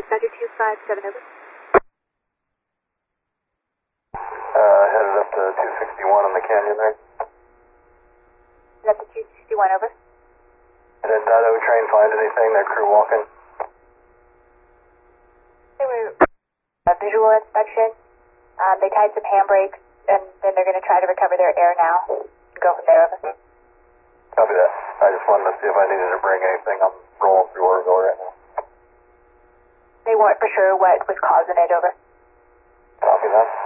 Dr. 257, over. Headed up to 261 on the canyon there. Headed up to 261, over. Did that O train find anything, their crew walking? They were a visual inspection. They tied some handbrakes, and then they're going to try to recover their air now. Go from there, over. Copy that. I just wanted to see if I needed to bring anything. I'm rolling through Oroville right now. They weren't for sure what was causing it, over. Copy that.